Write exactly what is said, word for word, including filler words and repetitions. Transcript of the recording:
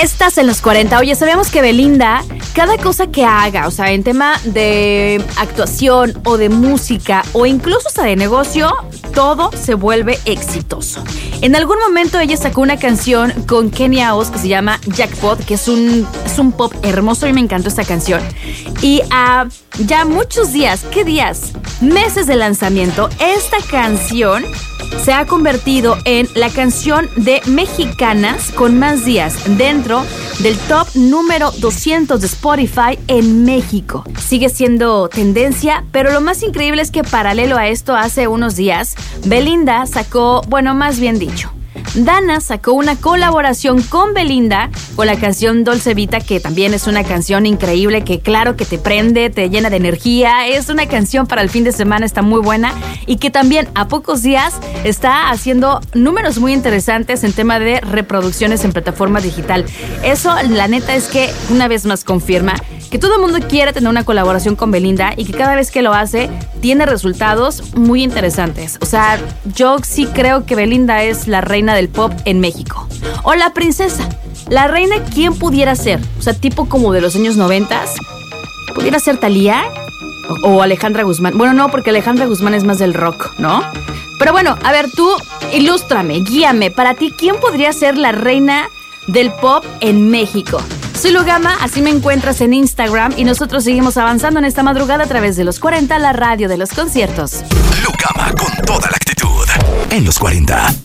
Estás en los cuarenta. Oye, sabemos que Belinda, cada cosa que haga, o sea, en tema de actuación o de música o incluso hasta de negocio, todo se vuelve exitoso. En algún momento ella sacó una canción con Kenia Oz que se llama Jackpot, que es un, es un pop hermoso y me encantó esta canción. Y a uh, ya muchos días, ¿qué días? Meses de lanzamiento, esta canción se ha convertido en la canción de mexicanas con más días dentro del top número doscientos de Spotify en México. Sigue siendo tendencia, pero lo más increíble es que paralelo a esto, hace unos días, Belinda sacó, bueno, más bien dicho, Dana sacó una colaboración con Belinda con la canción Dolce Vita, que también es una canción increíble que claro que te prende, te llena de energía. Es una canción para el fin de semana, está muy buena y que también a pocos días está haciendo números muy interesantes en tema de reproducciones en plataforma digital. Eso, la neta, es que una vez más confirma que todo el mundo quiere tener una colaboración con Belinda y que cada vez que lo hace tiene resultados muy interesantes. O sea, yo sí creo que Belinda es la reina del pop en México. O la princesa. La reina, ¿quién pudiera ser? O sea, tipo como de los años noventas. ¿Pudiera ser Thalía? O, o Alejandra Guzmán. Bueno, no, porque Alejandra Guzmán es más del rock, ¿no? Pero bueno, a ver, tú ilústrame, guíame. Para ti, ¿quién podría ser la reina del pop en México? Soy Lugama, así me encuentras en Instagram y nosotros seguimos avanzando en esta madrugada a través de los cuarenta, la radio de los conciertos. Lugama con toda la actitud en los cuarenta.